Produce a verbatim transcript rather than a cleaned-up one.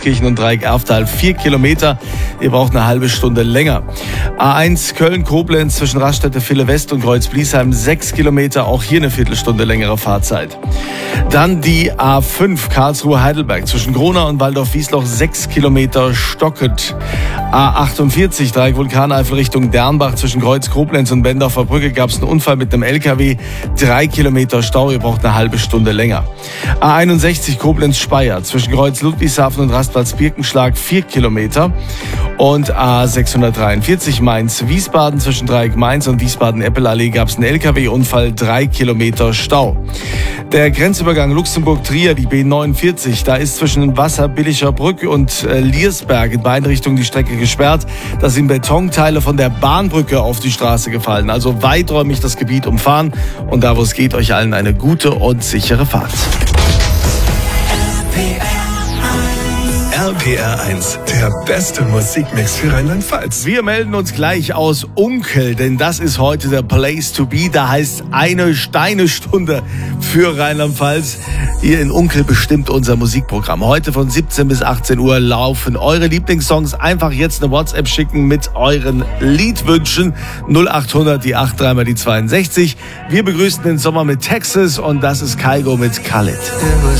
Kirchen und Dreieck Erftal vier Kilometer. Ihr braucht eine halbe Stunde länger. A eins Köln-Koblenz zwischen Raststätte Ville West und Kreuz-Bliesheim sechs Kilometer. Auch hier eine Viertelstunde längere Fahrzeit. Dann die A fünf Karlsruhe-Heidelberg zwischen Gronau und Waldorf-Wiesloch sechs Kilometer stockend. A achtundvierzig Dreieck Vulkaneifel Richtung Dernbach zwischen Kreuz-Koblenz und Bendorfer Brücke gab es einen Unfall mit einem L K W. drei Kilometer Stau. Ihr braucht eine halbe Stunde länger. A einundsechzig Koblenz-Speyer zwischen Kreuz-Ludwigshafen und Rastplatz-Birkenschlag vier Kilometer. Und A sechshundertdreiundvierzig Mainz-Wiesbaden zwischen Dreieck Mainz und Wiesbaden-Eppelallee gab es einen L K W-Unfall, drei Kilometer Stau. Der Grenzübergang Luxemburg-Trier, die B neunundvierzig, da ist zwischen Wasserbilliger Brücke und äh, Liersberg in beiden Richtungen die Strecke gesperrt. Da sind Betonteile von der Bahnbrücke auf die Straße gefallen. Also weiträumig das Gebiet umfahren und da, wo es geht, euch allen eine gute und sichere Fahrt. R P R eins, der beste Musikmix für Rheinland-Pfalz. Wir melden uns gleich aus Unkel, denn das ist heute der Place to be. Da heißt eine Steinestunde für Rheinland-Pfalz. Hier in Unkel bestimmt unser Musikprogramm. Heute von siebzehn bis achtzehn Uhr laufen eure Lieblingssongs. Einfach jetzt eine WhatsApp schicken mit euren Liedwünschen. null achthundert, die acht, dreimal die zweiundsechzig. Wir begrüßen den Sommer mit Texas und das ist Kygo mit Khalid.